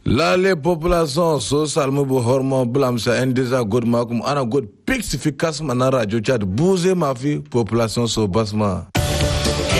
Lale population so salmu bu hormo blam sa endeza god makum ana god pixifikas mana radio chat bouze ma fi population so basma.